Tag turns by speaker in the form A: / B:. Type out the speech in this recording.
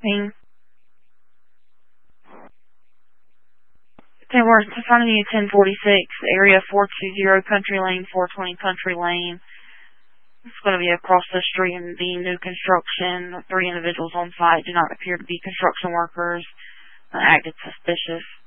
A: King. We're finding you 1046, area 420 Country Lane, 420 Country Lane. It's going to be across the street and be new construction. 3 individuals on site do not appear to be construction workers. Acted suspicious.